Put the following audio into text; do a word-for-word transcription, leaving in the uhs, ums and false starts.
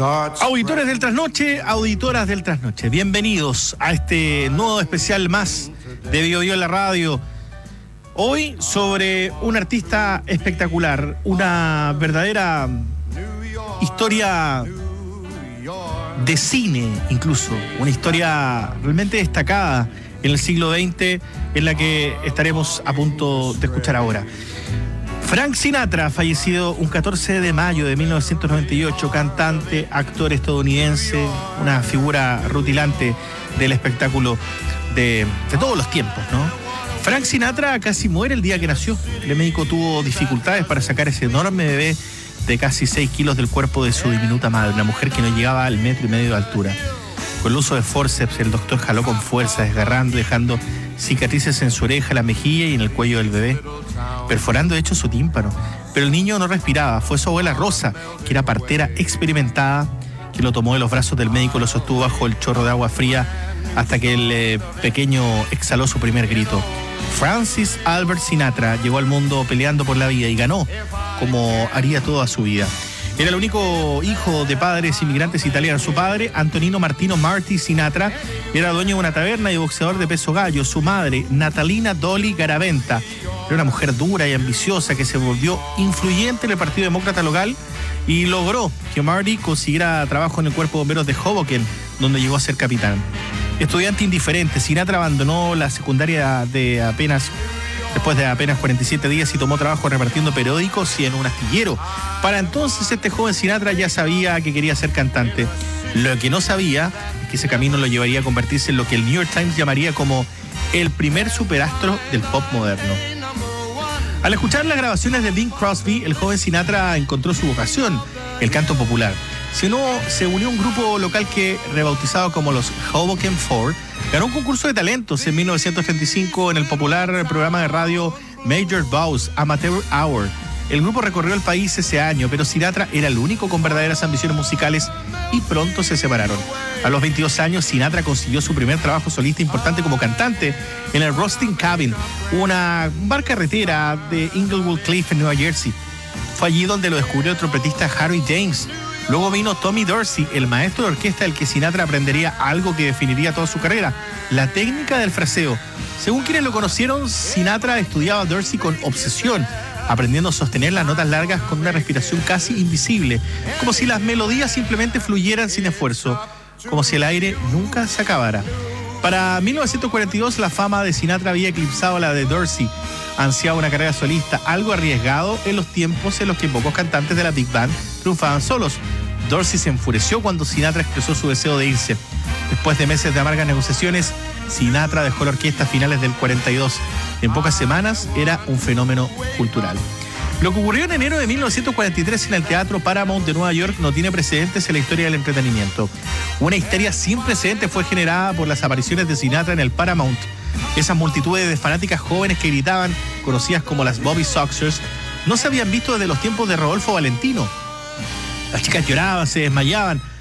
Auditores del Trasnoche, auditoras del Trasnoche, bienvenidos a este nuevo especial más de Bio Bio en la radio. Hoy sobre un artista espectacular, una verdadera historia de cine incluso, una historia realmente destacada en el siglo veinte en la que estaremos a punto de escuchar ahora. Frank Sinatra, fallecido un catorce de mayo de mil novecientos noventa y ocho, cantante, actor estadounidense, una figura rutilante del espectáculo de, de todos los tiempos, ¿no? Frank Sinatra casi muere el día que nació. El médico tuvo dificultades para sacar ese enorme bebé de casi seis kilos del cuerpo de su diminuta madre, una mujer que no llegaba al metro y medio de altura. Con el uso de forceps, el doctor jaló con fuerza, desgarrando, dejando cicatrices en su oreja, la mejilla y en el cuello del bebé, perforando de hecho su tímpano. Pero el niño no respiraba. Fue su abuela Rosa, que era partera experimentada, que lo tomó de los brazos del médico, lo sostuvo bajo el chorro de agua fría hasta que el eh, pequeño exhaló su primer grito. Francis Albert Sinatra llegó al mundo peleando por la vida y ganó, como haría toda su vida. Era el único hijo de padres inmigrantes italianos. Su padre, Antonino Martino Marty Sinatra, era dueño de una taberna y boxeador de peso gallo. Su madre, Natalina Dolly Garaventa, era una mujer dura y ambiciosa que se volvió influyente en el Partido Demócrata local y logró que Marty consiguiera trabajo en el Cuerpo de Bomberos de Hoboken, donde llegó a ser capitán. Estudiante indiferente, Sinatra abandonó la secundaria de apenas... después de apenas cuarenta y siete días y tomó trabajo repartiendo periódicos y en un astillero. Para entonces este joven Sinatra ya sabía que quería ser cantante. Lo que no sabía es que ese camino lo llevaría a convertirse en lo que el New York Times llamaría como el primer superastro del pop moderno. Al escuchar las grabaciones de Bing Crosby, el joven Sinatra encontró su vocación, el canto popular. Se unió, se unió a un grupo local que, rebautizado como los Hoboken Four, ganó un concurso de talentos en mil novecientos treinta y cinco en el popular programa de radio Major Bowes Amateur Hour. El grupo recorrió el país ese año, pero Sinatra era el único con verdaderas ambiciones musicales y pronto se separaron. A los veintidós años, Sinatra consiguió su primer trabajo solista importante como cantante en el Roasting Cabin, una bar carretera de Inglewood Cliff en Nueva Jersey. Fue allí donde lo descubrió el trompetista Harry James. Luego vino Tommy Dorsey, el maestro de orquesta del que Sinatra aprendería algo que definiría toda su carrera, la técnica del fraseo. Según quienes lo conocieron, Sinatra estudiaba a Dorsey con obsesión, aprendiendo a sostener las notas largas con una respiración casi invisible, como si las melodías simplemente fluyeran sin esfuerzo, como si el aire nunca se acabara. Para mil novecientos cuarenta y dos, la fama de Sinatra había eclipsado la de Dorsey. Ansiaba una carrera solista, algo arriesgado en los tiempos en los que pocos cantantes de la Big Band triunfaban solos. Dorsey se enfureció cuando Sinatra expresó su deseo de irse. Después de meses de amargas negociaciones, Sinatra dejó la orquesta a finales del cuarenta y dos. En pocas semanas era un fenómeno cultural. Lo que ocurrió en enero de mil novecientos cuarenta y tres en el Teatro Paramount de Nueva York no tiene precedentes en la historia del entretenimiento. Una histeria sin precedentes fue generada por las apariciones de Sinatra en el Paramount. Esas multitudes de fanáticas jóvenes que gritaban, conocidas como las Bobby Soxers, no se habían visto desde los tiempos de Rodolfo Valentino. Las chicas lloraban, se desmayaban,